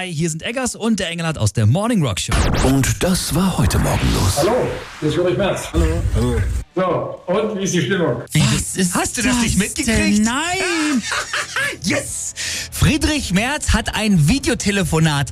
Hi, hier sind Eggers und der Engelhardt aus der Morning Rock Show. Und das war heute Morgen los. Hallo, hier ist Ulrich Merz. Hallo. So, und wie ist die Stimmung? Hast du das nicht mitgekriegt? Nein! Yes! Friedrich Merz hat ein Videotelefonat